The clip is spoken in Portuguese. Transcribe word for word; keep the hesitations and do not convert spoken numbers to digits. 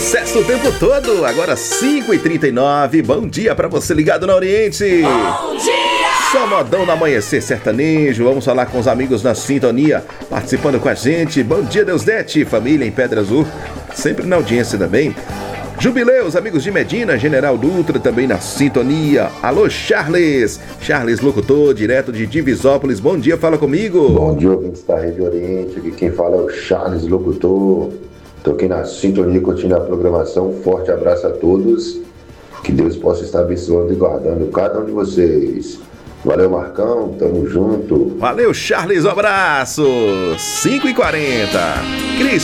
sucesso o tempo todo. Agora cinco e trinta e nove. Bom dia pra você ligado na Oriente. Bom dia! Só modão no amanhecer sertanejo. Vamos falar com os amigos na sintonia, participando com a gente. Bom dia, Deusdete, família em Pedra Azul, sempre na audiência também. Jubileus, amigos de Medina, General Dutra também na sintonia. Alô, Charles. Charles, locutor, direto de Divisópolis. Bom dia, fala comigo. Bom dia, ouvintes da Rede Oriente. Aqui quem fala é o Charles, locutor. Tô aqui na sintonia, curtindo a programação. Um forte abraço a todos. Que Deus possa estar abençoando e guardando cada um de vocês. Valeu, Marcão, tamo junto. Valeu, Charles, um abraço. cinco e quarenta. Cris